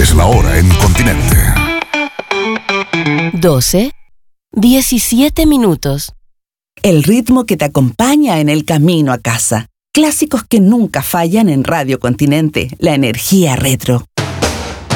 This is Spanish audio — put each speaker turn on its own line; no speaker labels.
Es la hora en Continente.
12:17 minutos.
El ritmo que te acompaña en el camino a casa. Clásicos que nunca fallan en Radio Continente. La energía retro.